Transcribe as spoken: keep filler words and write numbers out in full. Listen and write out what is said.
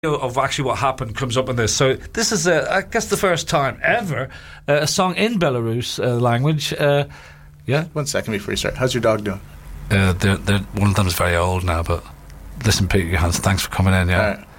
of actually what happened comes up in this. So this is, uh, I guess, the first time ever uh, a song in Belarus uh, language. Uh, yeah. One second before you start. How's your dog doing? Uh, they're, they're, one of them's very old now, but listen, Peter Johannes, thanks for coming in. Yeah.